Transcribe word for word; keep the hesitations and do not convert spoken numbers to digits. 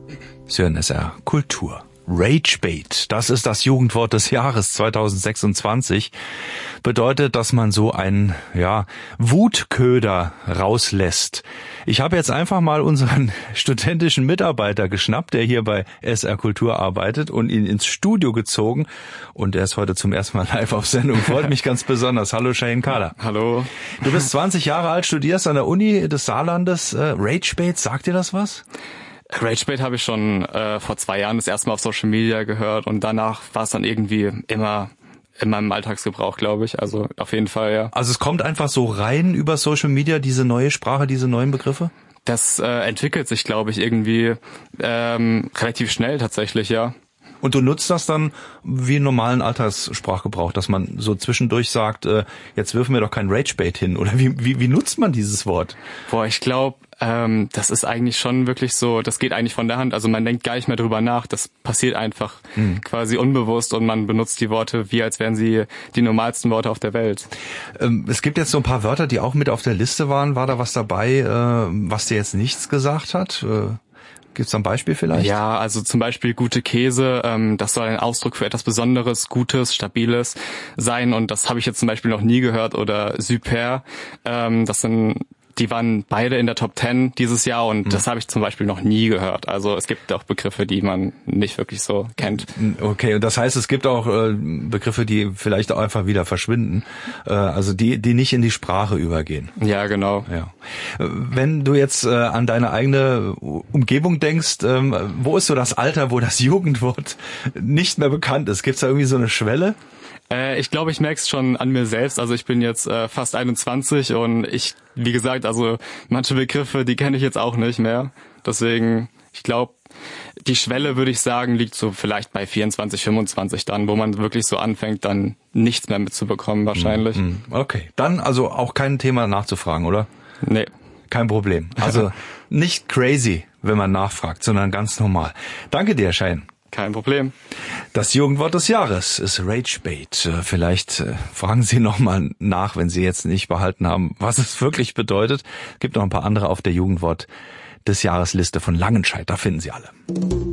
Sie hören S R Kultur. Ragebait, das ist das Jugendwort des Jahres zweitausendsechsundzwanzig, bedeutet, dass man so einen, ja, Wutköder rauslässt. Ich habe jetzt einfach mal unseren studentischen Mitarbeiter geschnappt, der hier bei S R Kultur arbeitet, und ihn ins Studio gezogen, und er ist heute zum ersten Mal live auf Sendung. Freut mich ganz besonders. Hallo Shaheen Kala. Hallo. Du bist zwanzig Jahre alt, studierst an der Uni des Saarlandes. Äh, Ragebait, sagt dir das was? Ragebait habe ich schon äh, vor zwei Jahren das erste Mal auf Social Media gehört, und danach war es dann irgendwie immer in meinem Alltagsgebrauch, glaube ich. Also auf jeden Fall, ja. Also es kommt einfach so rein über Social Media, diese neue Sprache, diese neuen Begriffe? Das äh, entwickelt sich, glaube ich, irgendwie ähm, relativ schnell tatsächlich, ja. Und du nutzt das dann wie einen normalen Alltagssprachgebrauch, dass man so zwischendurch sagt, äh, jetzt wirfen wir doch kein Ragebait hin, oder wie, wie, wie nutzt man dieses Wort? Boah, ich glaube, ähm, das ist eigentlich schon wirklich so, das geht eigentlich von der Hand, also man denkt gar nicht mehr drüber nach, das passiert einfach hm. quasi unbewusst, und man benutzt die Worte wie, als wären sie die normalsten Worte auf der Welt. Ähm, es gibt jetzt so ein paar Wörter, die auch mit auf der Liste waren. War da was dabei, äh, was dir jetzt nichts gesagt hat? Äh Gibt's da ein Beispiel vielleicht? Ja, also zum Beispiel gute Käse, ähm, das soll ein Ausdruck für etwas Besonderes, Gutes, Stabiles sein, und das habe ich jetzt zum Beispiel noch nie gehört. Oder super, ähm, das sind, die waren beide in der Top Ten dieses Jahr, und mhm. das habe ich zum Beispiel noch nie gehört. Also es gibt auch Begriffe, die man nicht wirklich so kennt. Okay, und das heißt, es gibt auch äh, Begriffe, die vielleicht auch einfach wieder verschwinden, äh, also die die nicht in die Sprache übergehen. Ja, genau. Ja. Wenn du jetzt äh, an deine eigene Umgebung denkst, ähm, wo ist so das Alter, wo das Jugendwort nicht mehr bekannt ist? Gibt's da irgendwie so eine Schwelle? Äh, ich glaube, ich merke es schon an mir selbst. Also ich bin jetzt äh, fast einundzwanzig, und ich, wie gesagt, also manche Begriffe, die kenne ich jetzt auch nicht mehr. Deswegen, ich glaube, die Schwelle, würde ich sagen, liegt so vielleicht bei vierundzwanzig, fünfundzwanzig dann, wo man wirklich so anfängt, dann nichts mehr mitzubekommen wahrscheinlich. Okay, dann also auch kein Thema nachzufragen, oder? Nee. Kein Problem. Also nicht crazy, wenn man nachfragt, sondern ganz normal. Danke dir, Shaheen. Kein Problem. Das Jugendwort des Jahres ist Ragebait. Vielleicht fragen Sie nochmal nach, wenn Sie jetzt nicht behalten haben, was es wirklich bedeutet. Es gibt noch ein paar andere auf der Jugendwort des Jahres Liste von Langenscheidt. Da finden Sie alle.